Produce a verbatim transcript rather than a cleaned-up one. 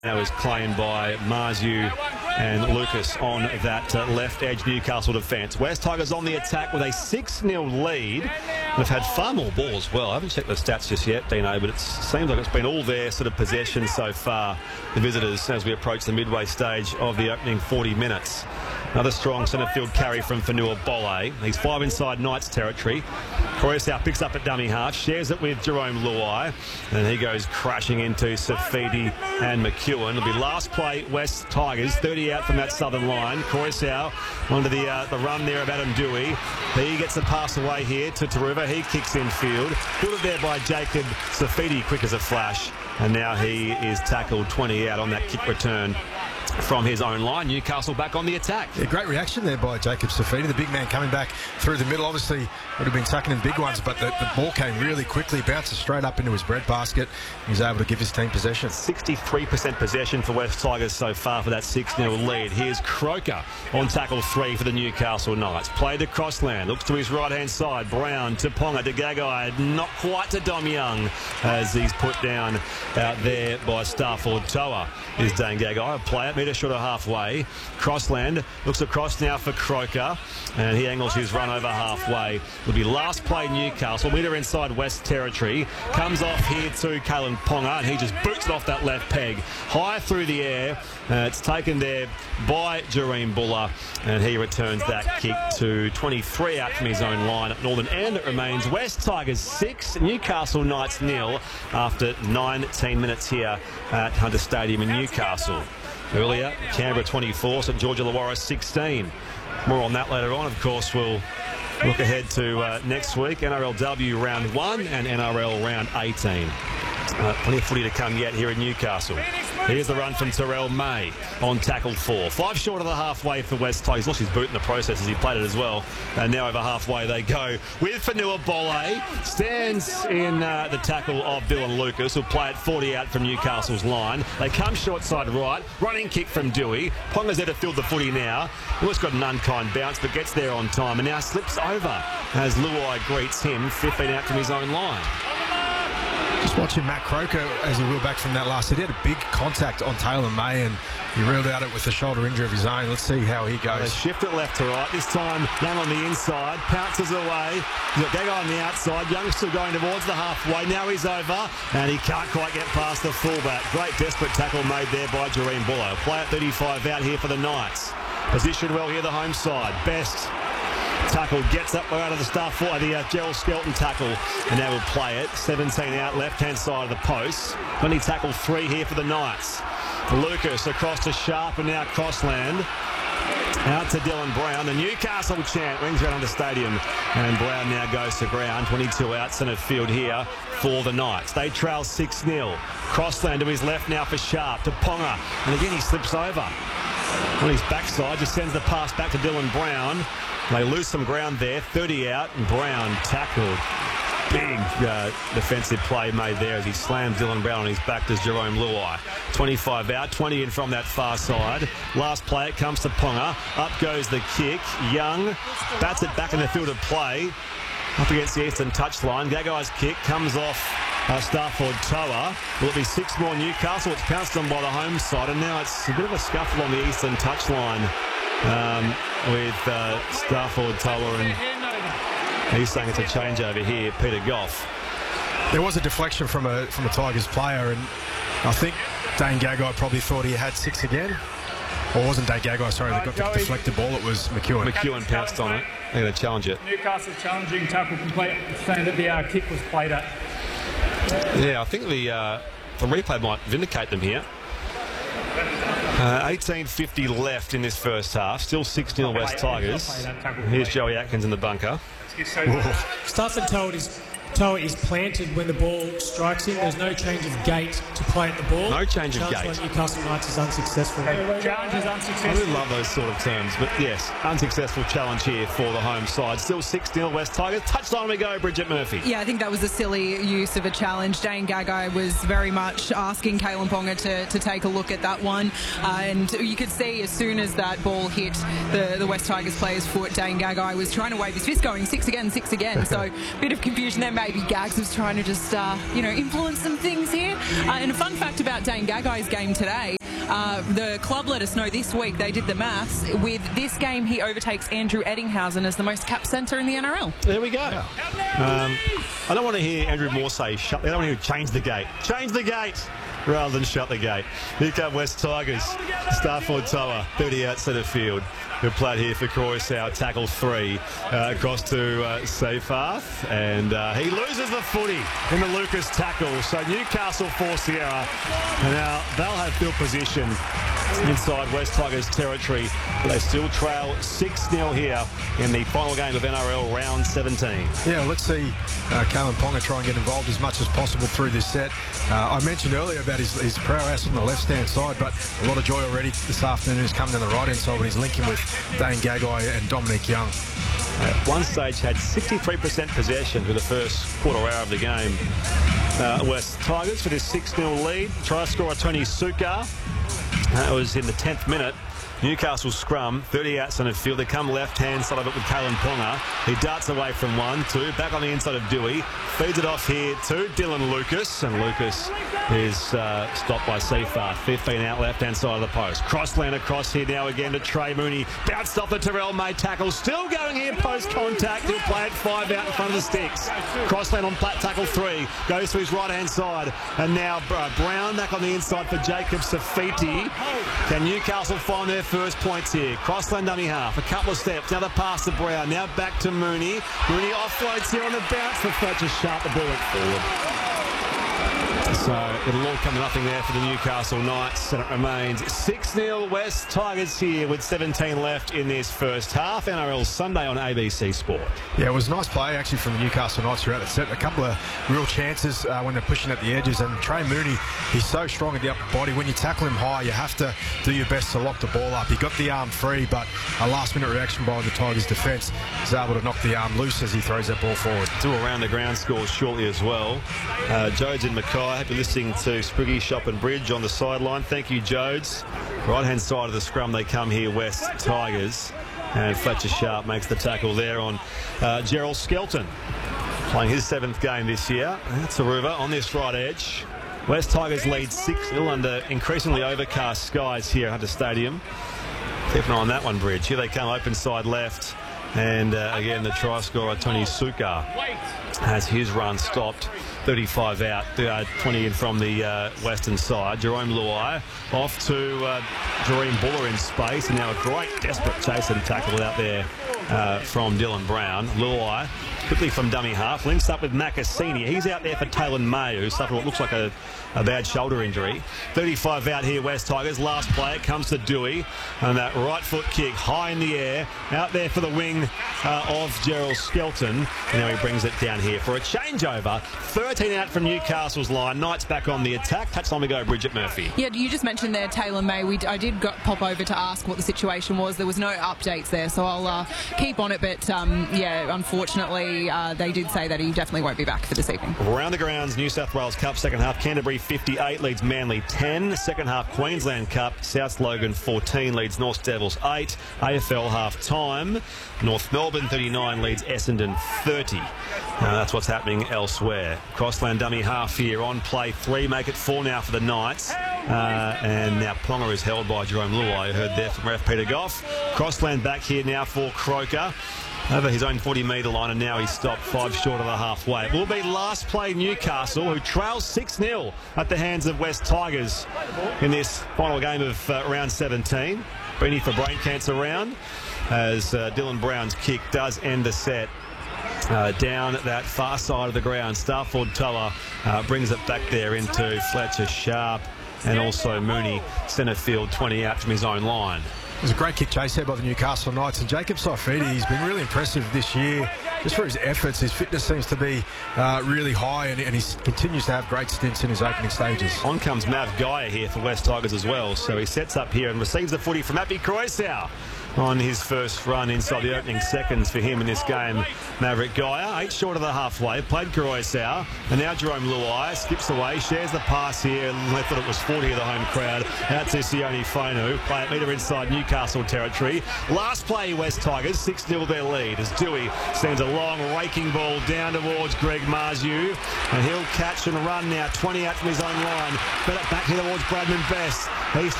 That was claimed by Marzu and Lucas on that uh, left edge Newcastle defence. West Tigers on the attack with a six nil lead. They've had far more ball as well. I haven't checked the stats just yet, Dino, but it seems like it's been all their sort of possession so far, the visitors, as we approach the midway stage of the opening forty minutes. Another strong centre field carry from Fonua Bole. He's five inside Knights territory. Coruscant picks up at dummy half, shares it with Jerome Luai, and he goes crashing into Safidi and McEwen. It'll be last play, West Tigers, thirty out from that southern line. Coruscant onto the uh, the run there of Adam Dewey. He gets the pass away here to Taruva. He kicks in field. Put it there by Jacob Safidi, quick as a flash. And now he is tackled twenty out on that kick return from his own line. Newcastle back on the attack. Yeah, great reaction there by Jacob Safidi, the big man coming back through the middle. Obviously would have been tucking in big ones, but the, the ball came really quickly, bounces straight up into his breadbasket. He was able to give his team possession. sixty-three percent possession for West Tigers so far for that six nil lead. Here's Croker on tackle three for the Newcastle Knights. Played to Crossland, looks to his right hand side. Brown to Ponga to Gagai, not quite to Dom Young as he's put down out there by Starford Toa. Is Dane Gagai, a player, metre short of halfway. Crossland looks across now for Croker, and he angles his run over halfway. Will be last play Newcastle, metre inside West territory. Comes off here to Kalen Ponga, and he just boots it off that left peg. High through the air. Uh, it's taken there by Jareem Buller, and he returns that kick to twenty-three out from his own line at Northern, and it remains West Tigers six, Newcastle Knights nil after nineteen minutes here at Hunter Stadium in Newcastle. Earlier, Canberra twenty-four, St George Illawarra sixteen. More on that later on. Of course, we'll look ahead to uh, next week, N R L W round one and N R L round eighteen. Uh, plenty of footy to come yet here in Newcastle. Here's the run from Terrell May on tackle four. Five short of the halfway for West Tigers. He's lost his boot in the process as he played it as well. And now over halfway they go with Fonua Bole. Stands in uh, the tackle of Dylan Lucas, who'll play it forty out from Newcastle's line. They come short side right. Running kick from Dewey. Ponga's there to field the footy now. Lewis got an unkind bounce, but gets there on time and now slips over as Luai greets him fifteen out from his own line. Just watching Matt Croker as he reeled back from that last hit. He had a big contact on Taylor May and he reeled out it with a shoulder injury of his own. Let's see how he goes. They shift it left to right. This time Young on the inside, pounces away. He's got Gagai on the outside. Young still going towards the halfway. Now he's over and he can't quite get past the fullback. Great desperate tackle made there by Jareem Buller. Play at thirty-five out here for the Knights. Positioned well here the home side. Best tackle gets up out of the staff for the uh, Gerald Skelton tackle, and now we'll play it. seventeen out, left hand side of the post. Only tackle three here for the Knights. Lucas across to Sharp and now Crossland. Out to Dylan Brown. The Newcastle chant rings around the stadium, and Brown now goes to ground. twenty-two out centre field here for the Knights. They trail six nil. Crossland to his left now for Sharp to Ponga, and again he slips over on his backside. Just sends the pass back to Dylan Brown. They lose some ground there. thirty out, and Brown tackled. Big uh, defensive play made there as he slams Dylan Brown on his back to Jerome Luai. twenty-five out, twenty in from that far side. Last play, it comes to Ponga. Up goes the kick. Young bats it back in the field of play. Up against the eastern touchline. Gagai's kick comes off uh, Starford Toa. Will it be six more Newcastle? It's pounced on by the home side, and now it's a bit of a scuffle on the eastern touchline. Um, with uh, Starford Toa, and he's saying it's a changeover here, Peter Goff. There was a deflection from a from a Tigers player, and I think Dane Gagai probably thought he had six again. Or wasn't Dane Gagai, sorry, they got the deflected ball, it was McEwen. McEwen pounced on it. They're going to challenge it. Newcastle challenging tackle complete, saying that the uh, kick was played at. Yeah, I think the, uh, the replay might vindicate them here. Uh, eighteen fifty left in this first half. Still six nil West Tigers. Here's Joey Atkins in the bunker. Starford Toa is, Toa is planted when the ball strikes him. There's no change of gate to play at the ball. No change of Challenge gate. by Newcastle Knights is unsuccessful. Challenge is unsuccessful. I really love those sort of terms, but yes, unsuccessful challenge here for the home side. Still six nil West Tigers. Touchline we go, Bridget Murphy. Yeah, I think that was a silly use of a challenge. Dane Gagai was very much asking Kalen Ponga to, to take a look at that one. Uh, and you could see as soon as that ball hit the, the West Tigers player's foot, Dane Gagai was trying to wave his fist going, six again, six again. So a bit of confusion there, maybe Gags was trying to just, uh, you know, influence some things here. Uh, and a fun fact about Dane Gagai's game today, uh, the club let us know this week, they did the maths. With this game, he overtakes Andrew Eddinghausen as the most cap centre in the N R L. There we go. Um, I don't want to hear Andrew Moore say, shut, I don't want to hear change the gate. Change the gate! Rather than shut the gate. Here come West Tigers. Starford Toa, thirty out centre field. Who played here for Croissant, tackle three uh, across to uh, Seyfarth, and uh, he loses the footy in the Lucas tackle. So Newcastle force the error, and now they'll have field position inside West Tigers territory. They still trail six nil here in the final game of N R L round seventeen. Yeah, let's see uh, Kalyn Ponga try and get involved as much as possible through this set. Uh, I mentioned earlier about his, his prowess on the left-hand side, but a lot of joy already this afternoon is coming down the right-hand side when he's linking with Dane Gagai and Dominic Young. At one stage had sixty-three percent possession for the first quarter hour of the game. Uh, West Tigers for this six nil lead. Try scorer Tony Suka. That was in the tenth minute. Newcastle scrum, thirty out centre field. They come left-hand side of it with Kalyn Ponga. He darts away from one, two, back on the inside of Dewey. Feeds it off here to Dylan Lucas, and Lucas is uh, stopped by Seyfarth. fifteen out left-hand side of the post. Crossland across here now again to Trey Mooney. Bounced off the Terrell May tackle. Still going here post-contact. He'll play it five out in front of the sticks. Crossland on plat tackle three. Goes to his right-hand side. And now uh, Brown back on the inside for Jacob Safiti. Can Newcastle find their first points here? Crossland dummy half. A couple of steps. Now the pass to Brown. Now back to Mooney. Mooney offloads here on the bounce for Fletcher Sharp. The ball went forward. So it'll all come to nothing there for the Newcastle Knights, and it remains six nil West Tigers here with seventeen left in this first half. N R L Sunday on A B C Sport. Yeah, it was a nice play actually from the Newcastle Knights throughout the set. A couple of real chances uh, when they're pushing at the edges, and Trey Mooney, he's so strong at the upper body. When you tackle him high, you have to do your best to lock the ball up. He got the arm free, but a last minute reaction by the Tigers defence is able to knock the arm loose as he throws that ball forward. Two around the ground scores shortly as well. Uh, Jodes and Mackay, happy listening to Spriggy, Shop and Bridge on the sideline. Thank you, Jodes. Right hand side of the scrum they come here, West Tigers, and Fletcher Sharp makes the tackle there on uh, Gerald Skelton, playing his seventh game this year. That's Aruva on this right edge. West Tigers lead six nil under increasingly overcast skies here at Hunter Stadium. Keep an eye on that one, Bridge. Here they come open side left, and uh, again the try scorer Tony Suka has his run stopped. thirty-five out, uh, twenty in from the uh, western side. Jerome Luai off to uh, Jareen Buller in space, and now a great desperate chase and tackle out there uh, from Dylan Brown. Luai quickly from dummy half, links up with Macassini. He's out there for Taylor May, who suffered what looks like a, a bad shoulder injury. thirty-five out here, West Tigers. Last play, it comes to Dewey, and that right foot kick high in the air, out there for the wing uh, of Gerald Skelton. And now he brings it down here for a changeover. thirteen out from Newcastle's line. Knights back on the attack. Touchline we go, Bridget Murphy. Yeah, you just mentioned there Taylor May. We, I did got, pop over to ask what the situation was. There was no updates there, so I'll uh, keep on it. But um, yeah, unfortunately, uh, they did say that he definitely won't be back for this evening. Around the grounds, New South Wales Cup second half. Canterbury fifty-eight leads Manly ten. Second half, Queensland Cup. South Logan fourteen leads North Devils eight. A F L half time. North Melbourne thirty-nine leads Essendon thirty. Uh, that's what's happening elsewhere. Crossland dummy half here on play three. Make it four now for the Knights. Uh, and now Ponga is held by Jerome Luai. You heard there from Ref Peter Goff. Crossland back here now for Croker. Over his own forty metre line, and now he's stopped five short of the halfway. It will be last play Newcastle, who trails six nil at the hands of West Tigers in this final game of uh, round seventeen. Beanie for brain cancer round, as uh, Dylan Brown's kick does end the set. Uh, down that far side of the ground. Starford Toa uh, brings it back there into Fletcher Sharp, and also Mooney centre field twenty out from his own line. It was a great kick chase there by the Newcastle Knights, and Jacob Saifiti, he's been really impressive this year just for his efforts. His fitness seems to be uh, really high, and, and he continues to have great stints in his opening stages. On comes Mav Gaia here for West Tigers as well, so he sets up here and receives the footy from Appy Croissant. on his first run inside the opening seconds for him in this game. Maverick Geyer, eight short of the halfway, played Koroisau, and now Jerome Luai skips away, shares the pass here. I thought it was forty of the home crowd. Out to Sione Fonu, play it meter inside Newcastle territory. Last play, West Tigers, six nil their lead as Dewey sends a long raking ball down towards Greg Marzu, and he'll catch and run now, twenty out from his own line. But it back here towards Bradman Best. He's